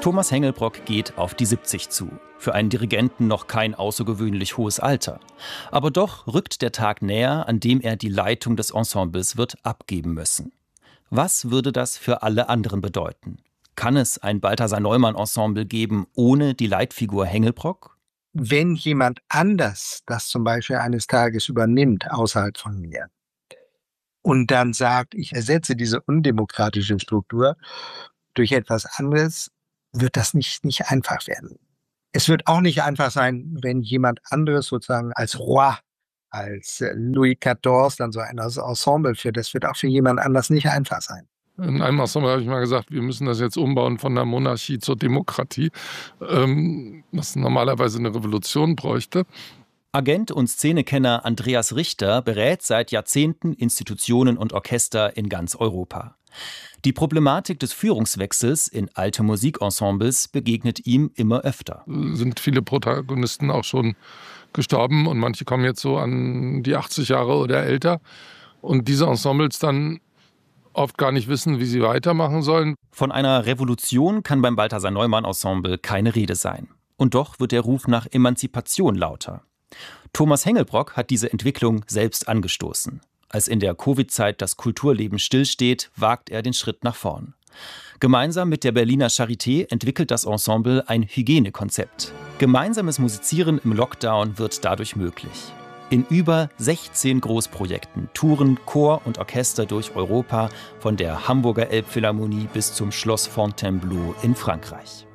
Thomas Hengelbrock geht auf die 70 zu. Für einen Dirigenten noch kein außergewöhnlich hohes Alter. Aber doch rückt der Tag näher, an dem er die Leitung des Ensembles wird abgeben müssen. Was würde das für alle anderen bedeuten? Kann es ein Balthasar-Neumann-Ensemble geben ohne die Leitfigur Hengelbrock? Wenn jemand anders das zum Beispiel eines Tages übernimmt, außerhalb von mir, und dann sagt, ich ersetze diese undemokratische Struktur durch etwas anderes, wird das nicht einfach werden. Es wird auch nicht einfach sein, wenn jemand anderes sozusagen als Roi, als Louis XIV dann so ein Ensemble führt. Das wird auch für jemand anders nicht einfach sein. In einem Ensemble habe ich mal gesagt, wir müssen das jetzt umbauen von der Monarchie zur Demokratie, was normalerweise eine Revolution bräuchte. Agent und Szenekenner Andreas Richter berät seit Jahrzehnten Institutionen und Orchester in ganz Europa. Die Problematik des Führungswechsels in alte Musikensembles begegnet ihm immer öfter. Sind viele Protagonisten auch schon gestorben und manche kommen jetzt so an die 80 Jahre oder älter. Und diese Ensembles dann oft gar nicht wissen, wie sie weitermachen sollen. Von einer Revolution kann beim Balthasar-Neumann-Ensemble keine Rede sein. Und doch wird der Ruf nach Emanzipation lauter. Thomas Hengelbrock hat diese Entwicklung selbst angestoßen. Als in der Covid-Zeit das Kulturleben stillsteht, wagt er den Schritt nach vorn. Gemeinsam mit der Berliner Charité entwickelt das Ensemble ein Hygienekonzept. Gemeinsames Musizieren im Lockdown wird dadurch möglich. In über 16 Großprojekten touren Chor und Orchester durch Europa, von der Hamburger Elbphilharmonie bis zum Schloss Fontainebleau in Frankreich.